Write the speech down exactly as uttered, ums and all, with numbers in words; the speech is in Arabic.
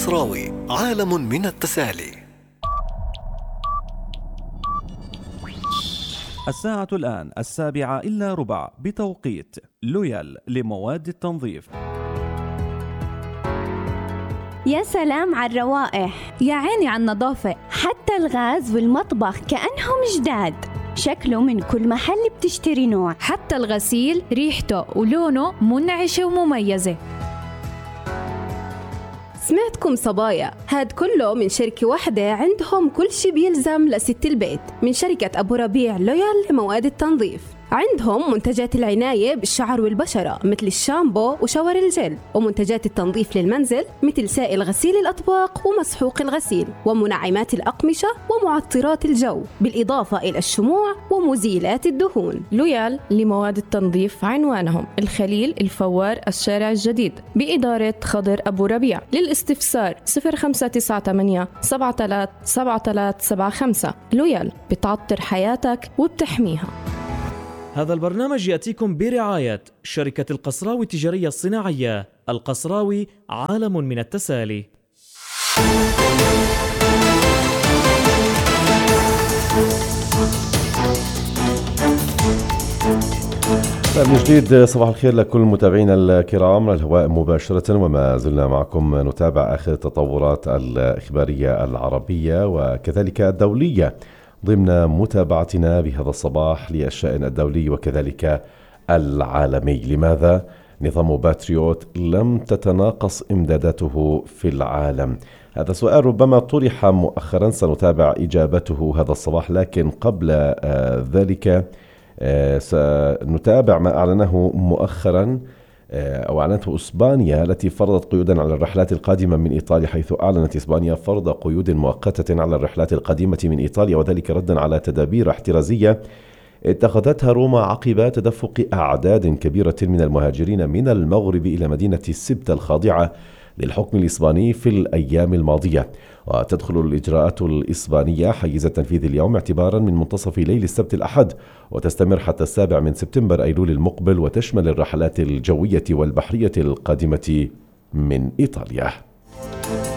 القصراوي، عالم من التسالي. الساعة الآن السابعة إلا ربع بتوقيت لويال لمواد التنظيف. يا سلام على الروائح، يا عيني على النظافة، حتى الغاز والمطبخ كأنهم جداد. شكله من كل محل بتشتري نوع، حتى الغسيل ريحته ولونه منعشة ومميزة. سمعتكم صبايا، هاد كله من شركة واحدة عندهم كل شي بيلزم لست البيت، من شركة أبو ربيع لويال لمواد التنظيف. عندهم منتجات العناية بالشعر والبشرة مثل الشامبو وشاور الجل، ومنتجات التنظيف للمنزل مثل سائل غسيل الأطباق ومسحوق الغسيل، ومنعمات الأقمشة ومعطرات الجو، بالإضافة إلى الشموع ومزيلات الدهون. لويال لمواد التنظيف عنوانهم الخليل الفوار الشارع الجديد بإدارة خضر أبو ربيع. للاستفسار صفر خمسة تسعة ثمانية سبعة ثلاثة سبعة ثلاثة سبعة خمسة. لويال بتعطر حياتك وبتحميها. هذا البرنامج يأتيكم برعاية شركة القصراوي التجارية الصناعية. القصراوي، عالم من التسالي. من جديد صباح الخير لكل متابعينا الكرام على الهواء مباشرة، وما زلنا معكم نتابع آخر التطورات الإخبارية العربية وكذلك الدولية ضمن متابعتنا بهذا الصباح للشأن الدولي وكذلك العالمي. لماذا نظام باتريوت لم تتناقص إمداداته في العالم؟ هذا سؤال ربما طرح مؤخرا، سنتابع إجابته هذا الصباح، لكن قبل ذلك سنتابع ما أعلنه مؤخرا أو أعلنته إسبانيا التي فرضت قيودا على الرحلات القادمة من إيطاليا، حيث أعلنت إسبانيا فرض قيود مؤقتة على الرحلات القادمة من إيطاليا، وذلك ردا على تدابير احترازية اتخذتها روما عقب تدفق أعداد كبيرة من المهاجرين من المغرب إلى مدينة سبتة الخاضعة للحكم الإسباني في الأيام الماضية. وتدخل الإجراءات الإسبانية حيز التنفيذ اليوم اعتبارا من منتصف ليل السبت الأحد، وتستمر حتى السابع من سبتمبر أيلول المقبل، وتشمل الرحلات الجوية والبحرية القادمة من إيطاليا.